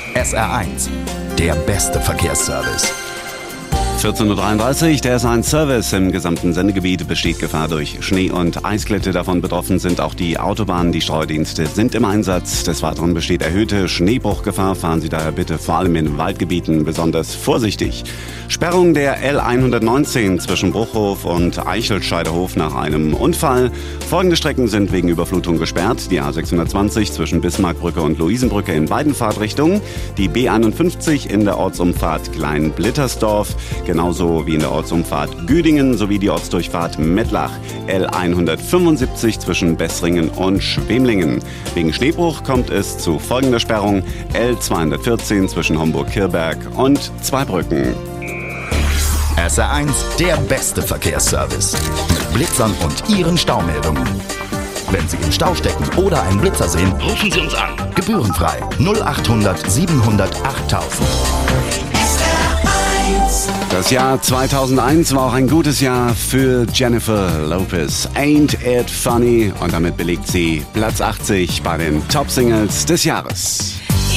SR1, der beste Verkehrsservice. 14.33 Uhr, der SR1-Service. Im gesamten Sendegebiet besteht Gefahr durch Schnee- und Eisglätte. Davon betroffen sind auch die Autobahnen. Die Streudienste sind im Einsatz. Des Weiteren besteht erhöhte Schneebruchgefahr. Fahren Sie daher bitte vor allem in Waldgebieten besonders vorsichtig. Sperrung der L119 zwischen Bruchhof und Eichelscheidehof nach einem Unfall. Folgende Strecken sind wegen Überflutung gesperrt. Die A620 zwischen Bismarckbrücke und Luisenbrücke in beiden Fahrtrichtungen. Die B51 in der Ortsumfahrt Kleinblittersdorf. Genauso wie in der Ortsumfahrt Güdingen sowie die Ortsdurchfahrt Mettlach. L175 zwischen Bessringen und Schwemlingen. Wegen Schneebruch kommt es zu folgender Sperrung. L214 zwischen Homburg-Kirberg und Zweibrücken. SR1, der beste Verkehrsservice. Mit Blitzern und Ihren Staumeldungen. Wenn Sie im Stau stecken oder einen Blitzer sehen, rufen Sie uns an. Gebührenfrei 0800 700 8000. Das Jahr 2001 war auch ein gutes Jahr für Jennifer Lopez. Ain't It Funny? Und damit belegt sie Platz 80 bei den Top-Singles des Jahres.